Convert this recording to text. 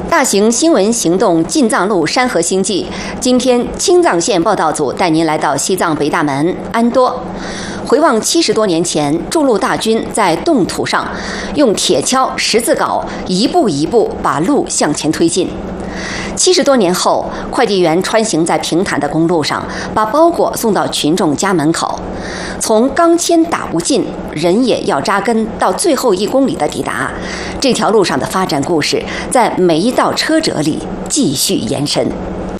大型新闻行动进藏路山河星际，今天青藏线报道组带您来到西藏北大门安多。回望70多年前，筑路大军在冻土上用铁锹、十字镐一步一步把路向前推进。70多年后，快递员穿行在平坦的公路上，把包裹送到群众家门口。从钢钎打不尽，人也要扎根，到最后1公里的抵达，这条路上的发展故事，在每一道车辙里继续延伸。